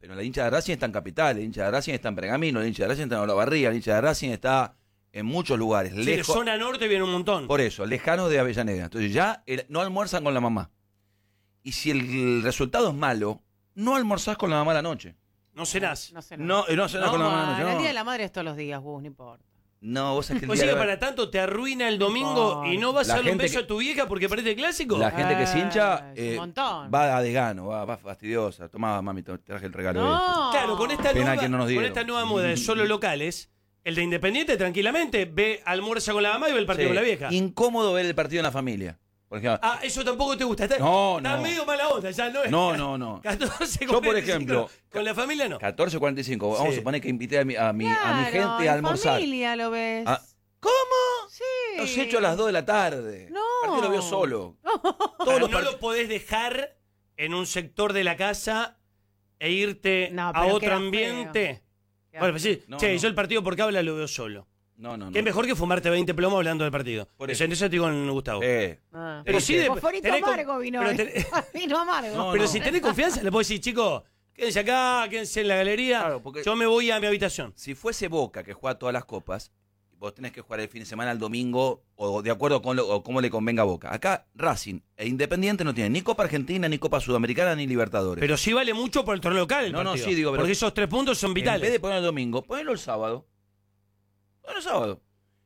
Pero la hincha de Racing está en Capital, el hincha de Racing está en Pergamino, el hincha de Racing está en Olavarría, el hincha de Racing está en muchos lugares. Sí, de zona norte viene un montón. Por eso, lejanos de Avellaneda. Entonces ya no almuerzan con la mamá. Y si el resultado es malo, no almorzás con la mamá a la noche. No cenás. No sé. No cenás con la mamá a la noche. El No, día de la madre es todos los días, no importa. no vos sabés que el O día sea de que la- para tanto te arruina el domingo y no vas La a darle un gente beso que- a tu vieja porque perdiste el clásico. La gente que se hincha Es un montón. va a desgano, va fastidiosa. Tomá, mami, te traje el regalo. No. Claro, con esta, Pena nueva, que no nos con dieron. esta nueva moda de solo locales, el de Independiente tranquilamente ve, almuerza con la mamá y ve el partido con la vieja. Incómodo ver el partido en la familia. Por ejemplo, Ah, eso tampoco te gusta. Está No. medio mala onda, ya no es. No. 14, Yo, por ejemplo, con la familia no. 14:45. Vamos a suponer que invité a mi gente a en almorzar. familia lo ves. Ah, ¿Cómo? Sí. Los echo a las 2 de la tarde. No. El partido lo veo solo. Ahora, no part- lo podés dejar en un sector de la casa e irte No, a pero otro queda ambiente. Queda Bueno, pues sí, No, che, no. yo el partido por cable lo veo solo. No. Que es mejor que fumarte 20 plomos hablando del partido. Por Eso eso. estoy con Gustavo. Ah. Pero sí, de- Fosforito tenés con- amargo vino. pero ¿eh? Vino amargo. No, Pero si tenés confianza, le puedo decir, chicos, quédense acá, quédense en la galería. Claro, porque- Yo me voy a mi habitación. Si fuese Boca que juega todas las copas, vos tenés que jugar el fin de semana al domingo o de acuerdo con o cómo le convenga a Boca. Acá Racing e Independiente no tienen ni Copa Argentina, ni Copa Sudamericana, ni Libertadores. Pero sí vale mucho por el torneo local el No, partido. sí, digo, pero- porque esos 3 puntos son en vez vitales. de ponerlo el domingo, ponelo el sábado. Ponelo el sábado.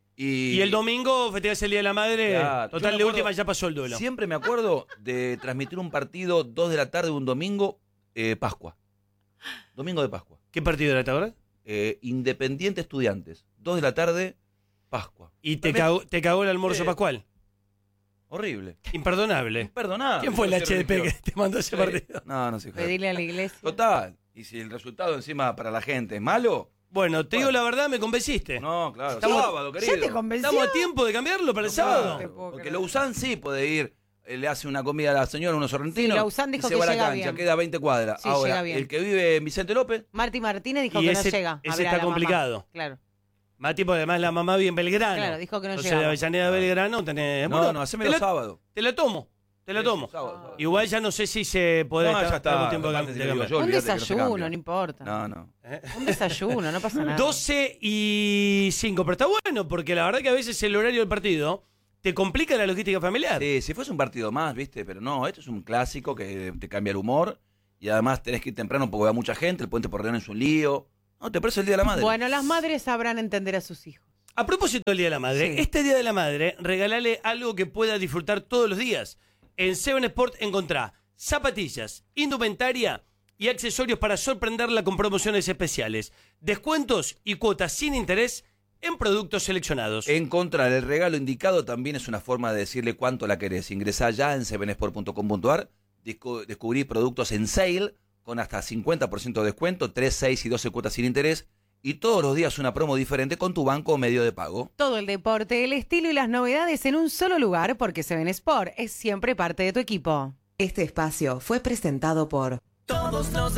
Y el domingo festejas el Día de la Madre. Claro, yo Total, me de acuerdo- última ya pasó el duelo. Siempre me acuerdo de transmitir un partido 2 de la tarde un domingo, Pascua. Domingo de Pascua. ¿Qué partido era, te acuerdas? Independiente Estudiantes. 2 de la tarde, Pascua. Y te También- cagó el almuerzo Sí. pascual. Horrible. Imperdonable. Imperdonable. ¿Quién fue el No sé HDP que religión. te mandó ese partido? No sé. Pedirle a la iglesia. Total. Y si el resultado encima para la gente es malo. Bueno, te digo Bueno. la verdad, me convenciste. No, claro. Estamos- Sábado, querido. ¿Ya te convenció? ¿Estamos a tiempo de cambiarlo para el sábado? te puedo Porque creer. Lausanne sí puede ir, le hace una comida a la señora, unos sorrentinos. Sí, Lausanne dijo y se que va a la llega cancha, bien. queda 20 cuadras. Sí, Ahora, llega bien. el que vive en Vicente López, Marty Martínez dijo Y que ese- no llega. a ese ver a está la complicado. mamá. Claro. Más tipo, además la mamá vive en Belgrano. Claro, dijo que no Entonces, llegaba. de Avellaneda a Belgrano tenés... no, hacémelo sábado. Te la tomo. Te la tomo. Sábado. Igual ya no sé si se puede No, ya está. algún tiempo de Aparte te digo cambiar. yo, Un olvídate que no se desayuno, cambia. no importa. No. Un desayuno, no pasa nada. 12:05, pero está bueno porque la verdad que a veces el horario del partido te complica la logística familiar. Sí, si fuese un partido más, ¿viste? Pero no, esto es un clásico que te cambia el humor. Y además tenés que ir temprano porque va mucha gente, el puente Porredón es un lío. No, te parece el Día de la Madre. Bueno, las madres sabrán entender a sus hijos. A propósito del Día de la Madre, Sí. este Día de la Madre, regalale algo que pueda disfrutar todos los días. En Seven Sport encontrá zapatillas, indumentaria y accesorios para sorprenderla con promociones especiales, descuentos y cuotas sin interés en productos seleccionados. Encontrar el regalo indicado también es una forma de decirle cuánto la querés. Ingresá ya en sevensport.com.ar, descubrí productos en sale con hasta 50% de descuento, 3, 6 y 12 cuotas sin interés y todos los días una promo diferente con tu banco o medio de pago. Todo el deporte, el estilo y las novedades en un solo lugar porque Seven Sport es siempre parte de tu equipo. Este espacio fue presentado por Todos los